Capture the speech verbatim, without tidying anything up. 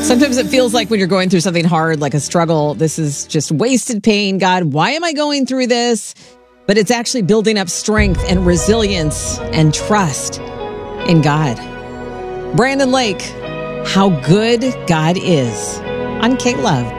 Sometimes it feels like when you're going through something hard, like a struggle, this is just wasted pain. God, why am I going through this? But it's actually building up strength and resilience and trust in God. Brandon Lake, How Good God Is on K-Love.